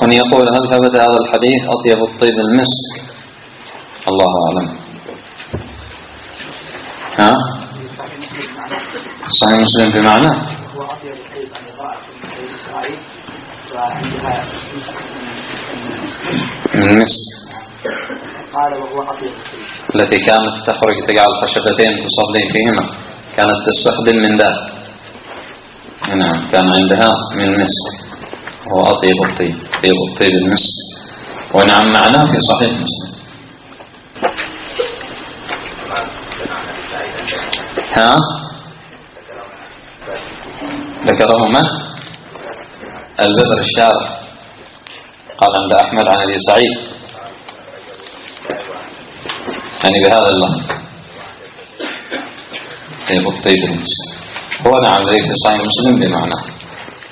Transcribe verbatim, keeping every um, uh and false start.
من يقول هل ثبت هذا الحديث أطيب الطيب المسك؟ الله أعلم. ها؟ صحيح مسلم بمعنى هو أطيب الطيب عن الضائع من إسرائيل وعندها من المسك. قال وهو أطيب الطيب التي كانت تخرج تجعل خشبتين تصلي فيهما كانت تستخدم من ذا. نعم كان عندها من مسك هو أطيب الطيب أطيب الطيب المسك. ونعم معناه في صحيح مسلم. ها ذكره من؟ البدر الشارع قال عند أحمد عن أبي سعيد يعني بهذا اللفظ طيب الطيب المسك. هو نعم ذلك في صحيح مسلم بمعناه.